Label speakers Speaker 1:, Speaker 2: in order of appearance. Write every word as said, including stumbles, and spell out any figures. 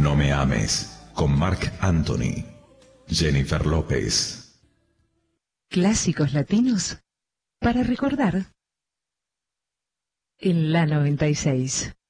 Speaker 1: No me ames, con Marc Anthony, Jennifer López.
Speaker 2: Clásicos latinos para recordar en la noventa y seis.